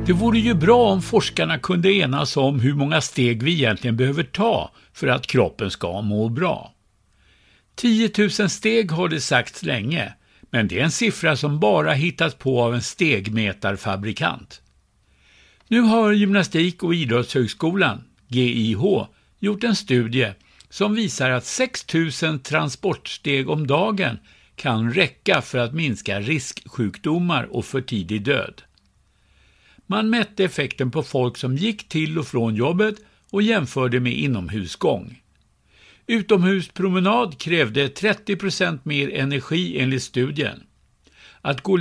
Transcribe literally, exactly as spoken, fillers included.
Det vore ju bra om forskarna kunde enas om hur många steg vi egentligen behöver ta för att kroppen ska må bra. tio tusen steg har det sagts länge, men det är en siffra som bara hittats på av en stegmätarfabrikant. Nu har Gymnastik- och idrottshögskolan, G I H, gjort en studie som visar att sex tusen transportsteg om dagen kan räcka för att minska risksjukdomar och för tidig död. Man mätte effekten på folk som gick till och från jobbet och jämförde med inomhusgång. Utomhuspromenad krävde trettio procent mer energi enligt studien. Att gå